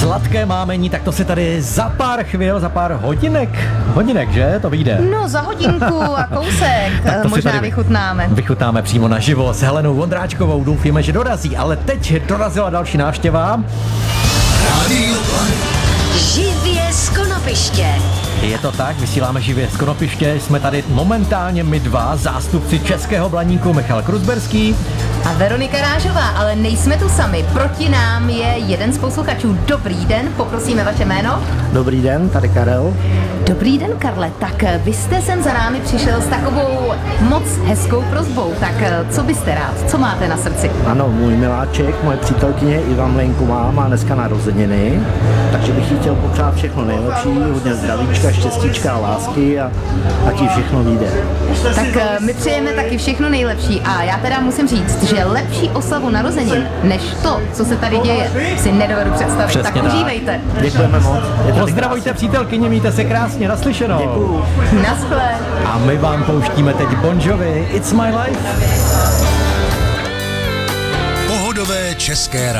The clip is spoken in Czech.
Sladké mámení, tak to se tady za pár chvil, za pár hodinek, že? To vyjde. No, za hodinku a kousek možná vychutnáme. Vychutnáme přímo naživo s Helenou Vondráčkovou, doufíme, že dorazí, ale teď dorazila další návštěva. Živě z Konopiště. Je to tak, vysíláme živě z Konopiště, jsme tady momentálně my dva, zástupci Českého Blaníku Michal Kruzberský a Veronika Rážová, ale nejsme tu sami, proti nám je jeden z posluchačů. Dobrý den, poprosíme vaše jméno. Dobrý den, tady Karel. Dobrý den, Karle, tak vy jste sem za námi přišel s takovou moc hezkou prosbou, tak co byste rád, co máte na srdci? Ano, můj miláček, moje přítelkyně Iva Mlejnková má dneska narozeniny, takže bych jí chtěl popřát všechno nejlepší, hodně zdravíčka, štěstíčka a lásky a ať jí všechno vyjde. Tak my přejeme taky všechno nejlepší a já teda musím říct, že lepší oslavu narozenin, než to, co se tady děje, si nedovedu představit. Přesně tak užívejte. Děkujeme moc. Pozdravujte přítelkyně, mějte se krásně, naslyšenou. Děkuju. Naschle. A my vám pouštíme teď Bon Jovi, It's My Life. Pohodové české